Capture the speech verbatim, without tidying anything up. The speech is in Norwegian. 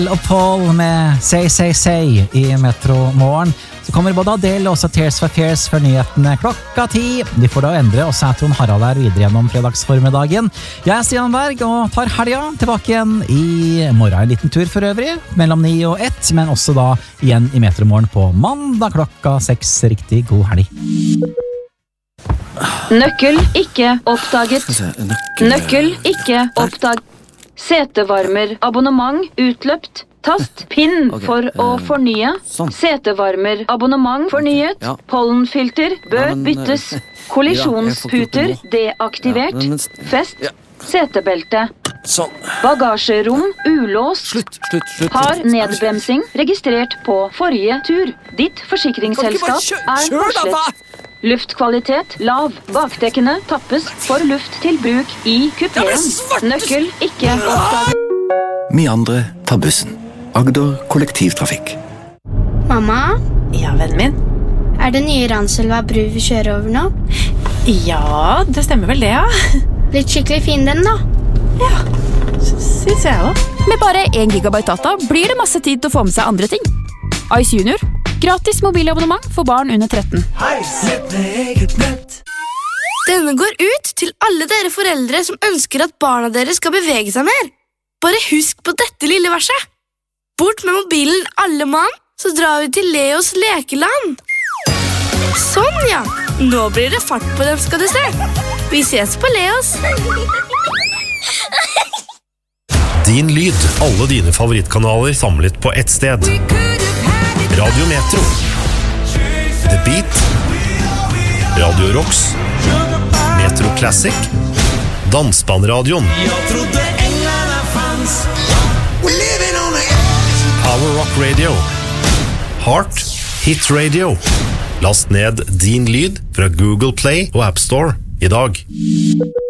Og Paul med Say Say Say i Metro Morgen. Så kommer både Adele og også Tears for Fears for nyhetene klokka ti. De får da endre, og så er Trond Harald her videre gjennom fredagsformiddagen. Jeg er Stian Berg og tar helga tilbake igjen i morgen. En liten tur for øvrig, mellom ni og ett, men også da igjen i Metro Morgen på mandag klokka seks. Riktig god helg. Nøkkel ikke oppdaget. Nøkkel ikke oppdaget. Setevarmer abonnement utløpt. Tast pinn okay, for å um, fornye. Sånn. Setevarmer abonnement fornyet. Okay, ja. Pollenfilter bør ja, men, byttes. ja, Kollisjonsputer deaktivert. Ja, men, men, Fest. Ja. Setebelte. Sånn. Bagasjerom ulåst. Slutt, slutt, slutt. Har nedbremsing registrert på forrige tur. Ditt forsikringsselskap er varslet. Luftkvalitet lav. Bakdekkene tappes for luft til bruk i kupeen. Nøkkel ikke oppdaget. Vi andre tar bussen. Agder kollektivtrafikk. Mamma, Ja, vennen min. er det nye Ranselva bru vi kjører over nå? Ja, det stemmer vel det, ja. Blitt skikkelig fin den da. Ja, synes jeg også. Med bare en gigabyte data blir det masse tid til å få med seg andre ting. Ice Junior. Gratis mobilabonnement for barn under tretten. Denne går ut til alle dere foreldre som ønsker at barna deres skal bevege seg mer. Bare husk på dette lille verset. Bort med mobilen alle mann, så drar vi til Leos lekeland. Sånn ja, nå blir det fart på dem skal du se. Vi ses på Leos. Din lyd, alle dine favorittkanaler samlet på ett sted. Radio Metro, The Beat, Radio Rocks, Metro Classic, Dansbandradioen, Power Rock Radio, Heart Hit Radio. Last ned din lyd fra Google Play og App Store i dag.